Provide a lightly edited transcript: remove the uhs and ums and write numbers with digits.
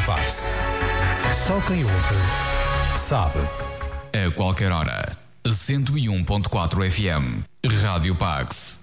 Pax. Só quem ouve sabe. A qualquer hora, 101.4 FM, Rádio Pax.